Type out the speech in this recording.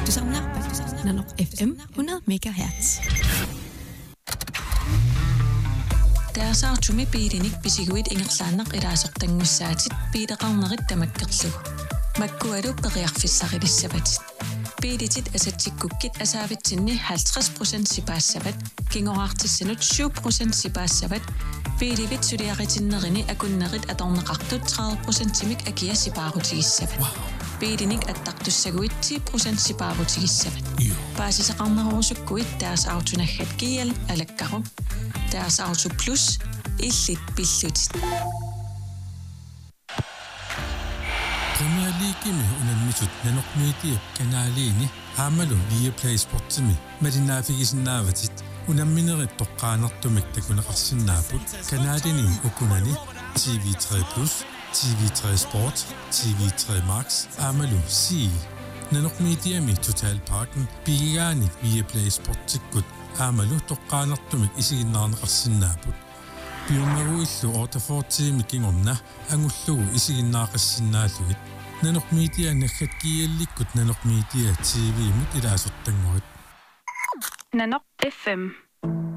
Du samler Nanok FM 100 MHz. Taasartumi piirinik pisiguit ingerlaannaq ilaasortangussaatit piileqarnerit tamakkerlugu makkualu periarfissaqilissavatit piilitit asatsikkukkit asaavitsinni 50% sipaassavat kingoraartissanut 7% sipaassavat piilivit suliaqatinnerini akunnerit atorneqartut 30%-imik akia sipaarutigissavat piilinik attaqtussaguit 10% sipaarutigissavat paasisaqarneruusukkuit taas autunaggat kial alakkaru Deres Auto Plus illit pillutit. Premier League unammisut nanormiitiap kanaaliini haamalu Viaplay Sportsimi madinaafigisinnaavatit unamminerit toqqaanertumik takuneqarsinnaaput kanaalini ukunani TV3 Plus, TV3 Sport, TV3 Max haamalu C nanormiitiami Totalparken pigigaani Viaplay Sportsikkut Amalu toqqaanertumik isiginnaarneqarsinnaaput piumaruillu ortafortiimi kingorna angullugu isiginnaaqassinnaalluit nanormiitia naggat kiallikkut nanormiitia TV-mut ilaasortangurit Nanok FM